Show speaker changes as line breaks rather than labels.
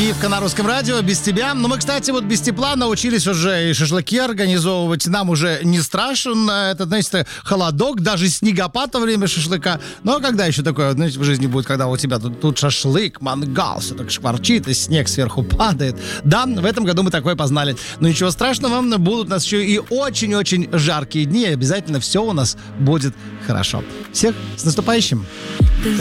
И в Канарском радио без тебя. Но мы, кстати, вот без тепла научились уже и шашлыки организовывать. Нам уже не страшен этот, знаете, холодок, даже снегопад во время шашлыка. Но когда еще такое, знаете, в жизни будет, когда у тебя тут шашлык, мангал, все так шкварчит, и снег сверху падает. Да, в этом году мы такое познали. Но ничего страшного, будут у нас еще и очень-очень жаркие дни. И обязательно все у нас будет хорошо. Всех с наступающим!